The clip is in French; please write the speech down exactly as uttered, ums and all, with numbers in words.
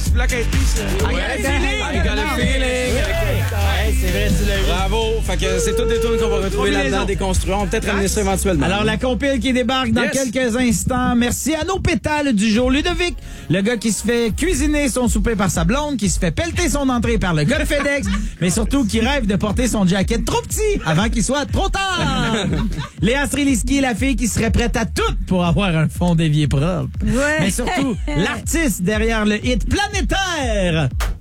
c'est Black Eyed Peas. I got a feeling. I got a feeling. Hey, c'est vrai, tu l'as vu. Bravo. Fait que c'est toutes des tunes qu'on va retrouver là-dedans, déconstruire. On va peut-être ramener ça éventuellement. Alors, la compile qui débarque dans Yes. quelques instants. Merci à nos pétales du jour. Ludovic, le gars qui se fait cuisiner son souper par sa blonde, qui se fait pelleter son entrée par le gars de FedEx, mais surtout qui rêve de porter son jacket trop petit avant qu'il soit trop tard. Léa Streliski, la fille qui serait prête à tout pour avoir un fond d'évier propre. Ouais. Mais surtout, l'artiste derrière le hit planétaire.